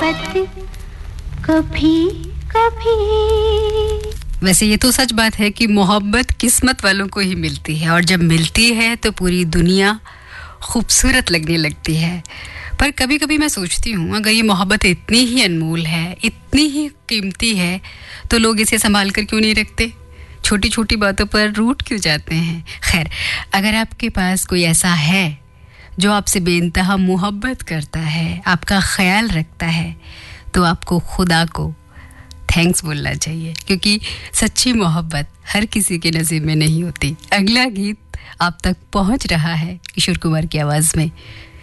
कभी कभी। वैसे ये तो सच बात है कि मोहब्बत किस्मत वालों को ही मिलती है, और जब मिलती है तो पूरी दुनिया खूबसूरत लगने लगती है। पर कभी-कभी मैं सोचती हूँ, अगर ये मोहब्बत इतनी ही अनमोल है, इतनी ही कीमती है, तो लोग इसे संभाल कर क्यों नहीं रखते? छोटी छोटी बातों पर रूठ क्यों जाते हैं? खैर, अगर आपके पास कोई ऐसा है जो आपसे बेइंतहा मोहब्बत करता है, आपका ख्याल रखता है, तो आपको खुदा को थैंक्स बोलना चाहिए, क्योंकि सच्ची मोहब्बत हर किसी के नसीब में नहीं होती। अगला गीत आप तक पहुंच रहा है किशोर कुमार की आवाज़ में।